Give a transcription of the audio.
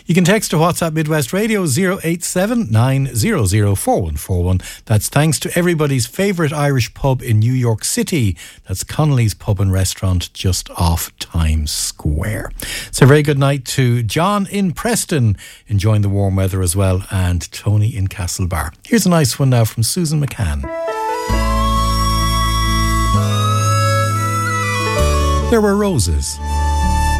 You can text to WhatsApp Midwest Radio 087 900 4141. That's thanks to everybody's favourite Irish pub in New York City. That's Connolly's Pub and Restaurant just off Times Square. So a very good night to John in Preston, enjoying the warm weather as well, and Tony in Castlebar. Here's a nice one now from Susan McCann. There were roses